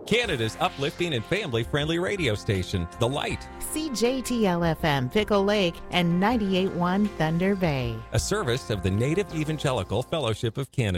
Canada's uplifting and family-friendly radio station, The Light. CJTL-FM Pickle Lake and 98.1 Thunder Bay. A service of the Native Evangelical Fellowship of Canada.